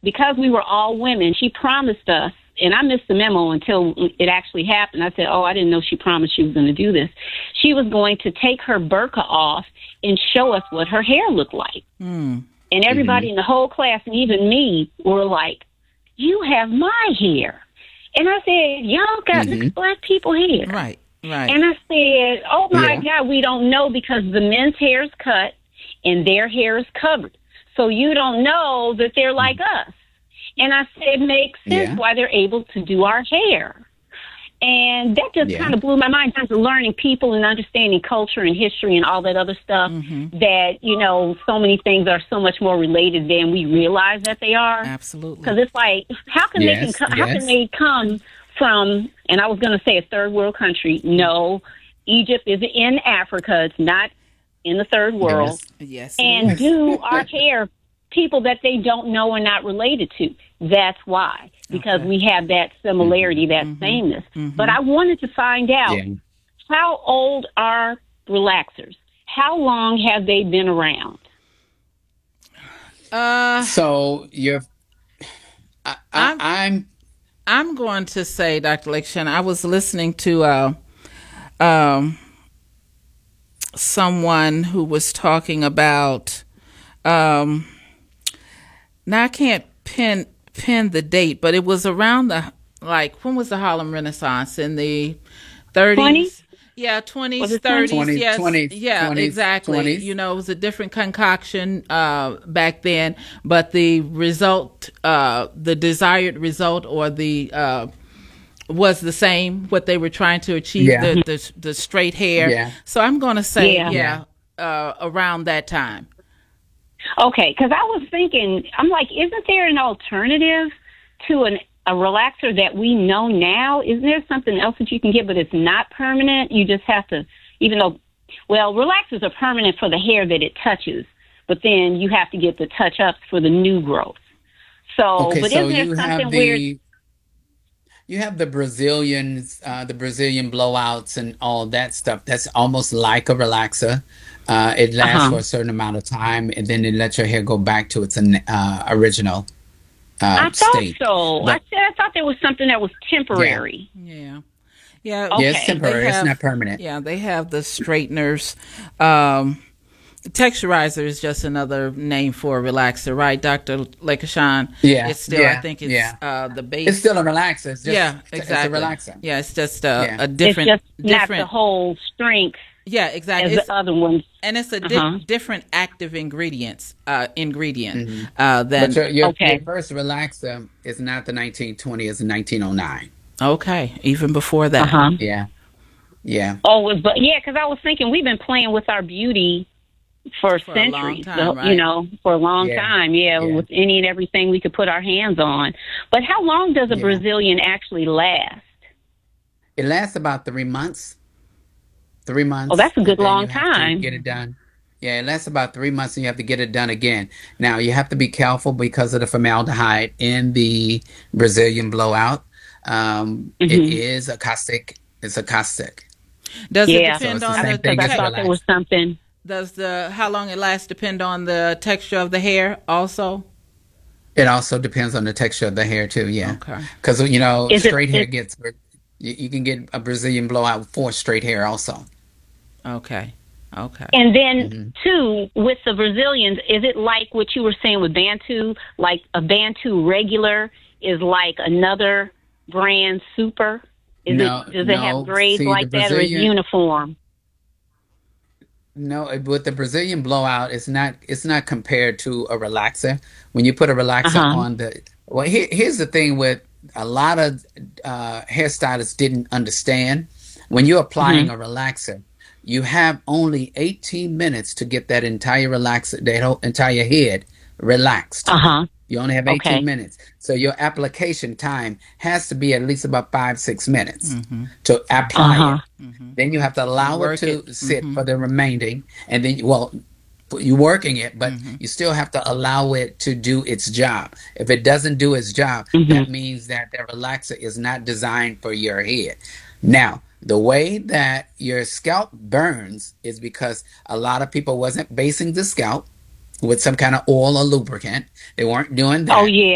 because we were all women, she promised us, and I missed the memo until it actually happened. I said, I didn't know she promised she was going to do this. She was going to take her burqa off and show us what her hair looked like. Mm. And everybody in the whole class, and even me, were like, you have my hair. And I said, y'all got look at black people hair. Right, right. And I said, oh, my God, we don't know because the men's hair is cut and their hair is covered. So you don't know that they're like us. And I said, it makes sense why they're able to do our hair. And that just kind of blew my mind in terms of learning people and understanding culture and history and all that other stuff, that, you know, so many things are so much more related than we realize that they are. Absolutely. Because it's like, how can they come from, and I was going to say a third world country. No, Egypt is in Africa. It's not in the third world. Yes. And do our hair people that they don't know and not related to. That's why, because we have that similarity, that sameness. But I wanted to find out, how old are relaxers? How long have they been around? So I'm going to say, Dr. Lakeshan, I was listening to someone who was talking about, now I can't pin the date, but it was around when was the Harlem Renaissance? In the 30s? 20s? Yeah, 20s, Was it 30s, 20s, yes. 20s, Yeah, 20s, exactly. 20s. You know, it was a different concoction back then, but the result, the desired result, or the was the same, what they were trying to achieve, the straight hair. Yeah. So I'm going to say, around that time. Okay, because I was thinking, I'm like, isn't there an alternative to a relaxer that we know now? Isn't there something else that you can get, but it's not permanent? You just have to, even though, relaxers are permanent for the hair that it touches, but then you have to get the touch-ups for the new growth. So, okay, but so isn't there something weird? You have the Brazilians, the Brazilian blowouts and all that stuff. That's almost like a relaxer. It lasts for a certain amount of time, and then it lets your hair go back to its original I thought state. so. But I thought there was something that was temporary. Yeah. Yeah. Okay. it's temporary. It's not permanent. Yeah, they have the straighteners. Texturizer is just another name for a relaxer, right, Dr. Lakeshan? Yeah. It's still, I think it's the base. It's still a relaxer. It's just, exactly. It's a relaxer. Yeah, it's just a different. It's just not the whole strength. Yeah, exactly. As the other ones. And it's a different active ingredient than. But your first relaxer is not the 1920, it's 1909. Okay, even before that. Yeah. Oh, because I was thinking we've been playing with our beauty for centuries, a long time, right? You know, for a long time, with any and everything we could put our hands on. But how long does a Brazilian actually last? It lasts about 3 months. 3 months. Oh, that's a good and then long you have time. to get it done. Yeah, it lasts about 3 months, and you have to get it done again. Now, you have to be careful because of the formaldehyde in the Brazilian blowout. It is a caustic. It's a caustic. Does it depend on the thing I thought there was something. Does how long it lasts depend on the texture of the hair also? It also depends on the texture of the hair too. Yeah. Okay. Because straight hair gets. You can get a Brazilian blowout for straight hair also. Okay. And then, too, with the Brazilians, is it like what you were saying with Bantu? Like a Bantu regular is like another brand super? Does it have grades like that, or is it uniform? No, with the Brazilian blowout, it's not compared to a relaxer. When you put a relaxer on here's the thing with a lot of hairstylists didn't understand. When you're applying a relaxer, you have only 18 minutes to get that entire relaxer, that whole entire head relaxed. You only have 18 minutes. So your application time has to be at least about 5-6 minutes to apply it. Then you have to allow it to sit for the remaining. And then, you're working it, but you still have to allow it to do its job. If it doesn't do its job, that means that the relaxer is not designed for your head. Now, the way that your scalp burns is because a lot of people wasn't basing the scalp with some kind of oil or lubricant. They weren't doing that. Oh, yeah.